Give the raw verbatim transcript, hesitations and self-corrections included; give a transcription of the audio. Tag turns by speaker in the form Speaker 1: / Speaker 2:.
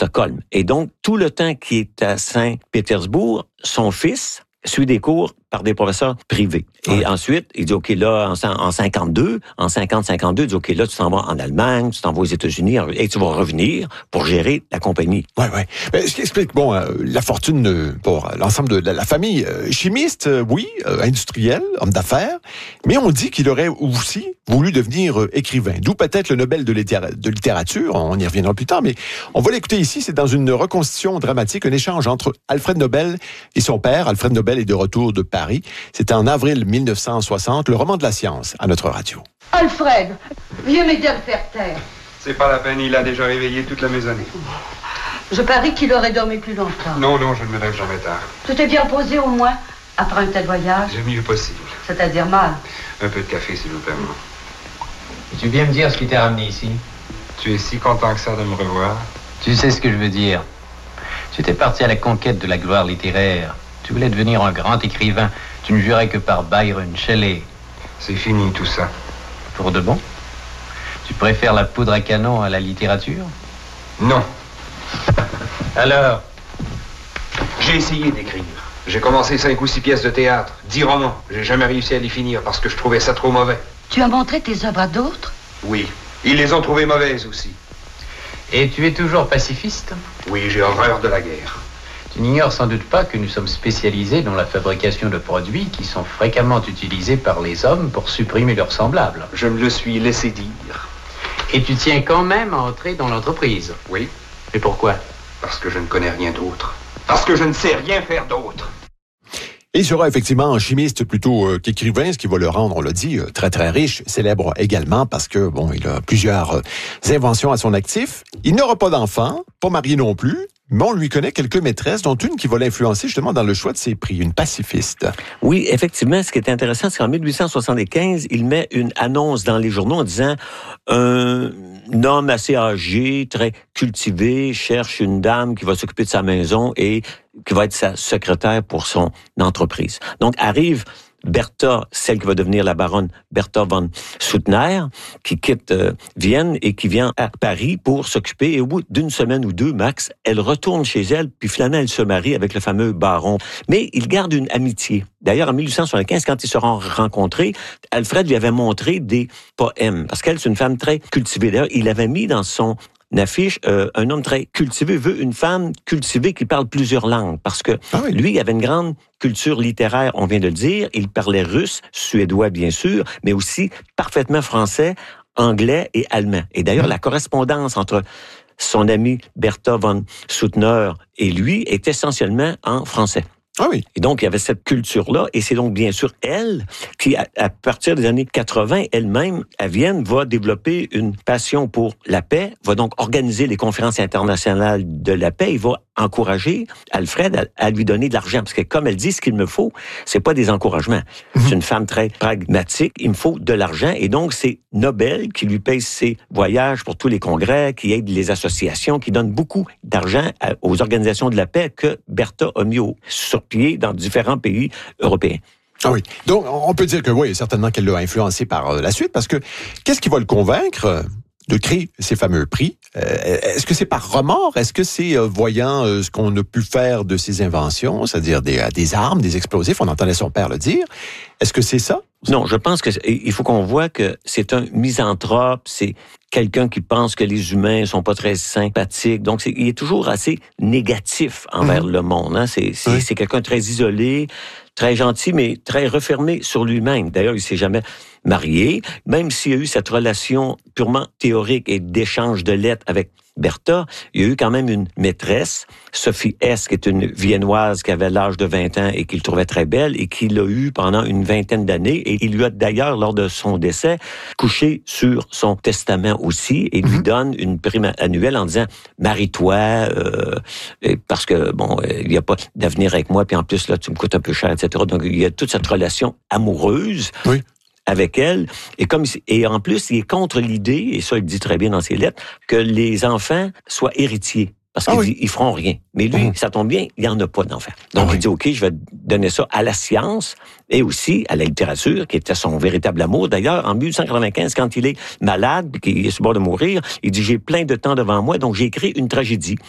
Speaker 1: Stockholm. Et donc, tout le temps qu'il est à Saint-Pétersbourg, son fils suit des cours par des professeurs privés. Et ouais. ensuite, il dit, OK, là, en, en cinquante-deux, en cinquante cinquante-deux, il dit, OK, là, tu t'en vas en Allemagne, tu t'en vas aux États-Unis, et tu vas revenir pour gérer la compagnie.
Speaker 2: Oui, oui. Ben, ce qui explique, bon, euh, la fortune euh, pour l'ensemble de la, la famille. Euh, chimiste, euh, oui, euh, industriel, homme d'affaires, mais on dit qu'il aurait aussi voulu devenir euh, écrivain. D'où peut-être le Nobel de, littéra- de littérature, on y reviendra plus tard, mais on va l'écouter ici, c'est dans une reconstitution dramatique, un échange entre Alfred Nobel et son père. Alfred Nobel est de retour de Paris. C'était en avril dix-neuf cent soixante, le roman de la science, à notre radio.
Speaker 3: Alfred, viens m'aider à le faire taire.
Speaker 4: C'est pas la peine, il a déjà réveillé toute la maisonnée.
Speaker 3: Je parie qu'il aurait dormi plus longtemps.
Speaker 4: Non, non, je ne me lève jamais tard.
Speaker 3: Tu t'es bien posé au moins, après un tel voyage?
Speaker 4: Le mieux possible.
Speaker 3: C'est-à-dire mal?
Speaker 4: Un peu de café, s'il vous plaît.
Speaker 5: Tu viens me dire ce qui t'a ramené ici?
Speaker 4: Tu es si content que ça de me revoir?
Speaker 5: Tu sais ce que je veux dire. Tu étais parti à la conquête de la gloire littéraire. Tu voulais devenir un grand écrivain. Tu ne jurais que par Byron, Shelley.
Speaker 4: C'est fini tout ça.
Speaker 5: Pour de bon? Tu préfères la poudre à canon à la littérature?
Speaker 4: Non.
Speaker 5: Alors?
Speaker 4: J'ai essayé d'écrire. J'ai commencé cinq ou six pièces de théâtre, dix romans. J'ai jamais réussi à les finir parce que je trouvais ça trop mauvais.
Speaker 3: Tu as montré tes œuvres à d'autres?
Speaker 4: Oui. Ils les ont trouvées mauvaises aussi.
Speaker 5: Et tu es toujours pacifiste?
Speaker 4: Oui, j'ai horreur de la guerre.
Speaker 5: Tu n'ignores sans doute pas que nous sommes spécialisés dans la fabrication de produits qui sont fréquemment utilisés par les hommes pour supprimer leurs semblables.
Speaker 4: Je me le suis laissé dire.
Speaker 5: Et tu tiens quand même à entrer dans l'entreprise?
Speaker 4: Oui.
Speaker 5: Et pourquoi?
Speaker 4: Parce que je ne connais rien d'autre. Parce que je ne sais rien faire d'autre.
Speaker 2: Et il sera effectivement un chimiste plutôt euh, qu'écrivain, ce qui va le rendre, on l'a dit, euh, très très riche, célèbre également parce que, bon, il a plusieurs euh, inventions à son actif. Il n'aura pas d'enfant, pas marié non plus, mais on lui connaît quelques maîtresses, dont une qui va l'influencer justement dans le choix de ses prix, une pacifiste.
Speaker 1: Oui, effectivement, ce qui est intéressant, c'est qu'en dix-huit cent soixante-quinze, il met une annonce dans les journaux en disant un homme assez âgé, très cultivé, cherche une dame qui va s'occuper de sa maison et qui va être sa secrétaire pour son entreprise. Donc, arrive Bertha, celle qui va devenir la baronne Bertha von Suttner, qui quitte euh, Vienne et qui vient à Paris pour s'occuper. Et au bout d'une semaine ou deux, max, elle retourne chez elle, puis finalement, elle se marie avec le fameux baron. Mais ils gardent une amitié. D'ailleurs, en dix-huit cent soixante-quinze, quand ils se sont rencontrés, Alfred lui avait montré des poèmes, parce qu'elle, c'est une femme très cultivée. D'ailleurs, il avait mis dans son affiche, euh, un homme très cultivé veut une femme cultivée qui parle plusieurs langues. Parce que ah oui. lui, il avait une grande culture littéraire, on vient de le dire. Il parlait russe, suédois, bien sûr, mais aussi parfaitement français, anglais et allemand. Et d'ailleurs, la correspondance entre son ami Bertha von Suttner et lui est essentiellement en français.
Speaker 2: Ah oui.
Speaker 1: Et donc, il y avait cette culture-là, et c'est donc bien sûr elle qui, à, à partir des années quatre-vingt, elle-même, à Vienne, va développer une passion pour la paix, va donc organiser les conférences internationales de la paix, et va encourager Alfred à, à lui donner de l'argent, parce que comme elle dit, ce qu'il me faut, c'est pas des encouragements. Mm-hmm. C'est une femme très pragmatique, il me faut de l'argent, et donc c'est Nobel qui lui paye ses voyages pour tous les congrès, qui aide les associations, qui donne beaucoup d'argent à, aux organisations de la paix que Bertha a mis au, sur pied dans différents pays européens.
Speaker 2: Ah oui. Donc, on peut dire que oui, certainement qu'elle l'a influencé par la suite, parce que qu'est-ce qui va le convaincre de créer ces fameux prix? Euh, est-ce que c'est par remords? Est-ce que c'est euh, voyant euh, ce qu'on a pu faire de ses inventions, c'est-à-dire des, des armes, des explosifs? On entendait son père le dire. Est-ce que c'est ça?
Speaker 1: Non, je pense que il faut qu'on voit que c'est un misanthrope, c'est quelqu'un qui pense que les humains sont pas très sympathiques. Donc, c'est, il est toujours assez négatif envers mmh. le monde. Hein. C'est, c'est, oui. c'est quelqu'un de très isolé, très gentil, mais très refermé sur lui-même. D'ailleurs, il s'est jamais marié, même s'il y a eu cette relation purement théorique et d'échange de lettres avec Bertha, il y a eu quand même une maîtresse, Sophie S., qui est une Viennoise qui avait l'âge de vingt ans et qu'il trouvait très belle et qu'il l'a eu pendant une vingtaine d'années. Et il lui a d'ailleurs, lors de son décès, couché sur son testament aussi et lui donne une prime annuelle en disant « Marie-toi, euh, parce que, bon, il n'y a pas d'avenir avec moi, puis en plus, là, tu me coûtes un peu cher, et cetera » Donc, il y a toute cette relation amoureuse.
Speaker 2: Oui.
Speaker 1: Avec elle, et comme et en plus, il est contre l'idée, et ça, il dit très bien dans ses lettres, que les enfants soient héritiers. Parce ah qu'ils oui. ils feront rien. Mais lui, mmh. ça tombe bien, il n'y en a pas d'enfants. Donc, ah il oui. dit, OK, je vais donner ça à la science et aussi à la littérature, qui était son véritable amour. D'ailleurs, en dix-huit cent quatre-vingt-quinze, quand il est malade, qu'il est sur le bord de mourir, il dit, j'ai plein de temps devant moi, donc j'ai écrit une tragédie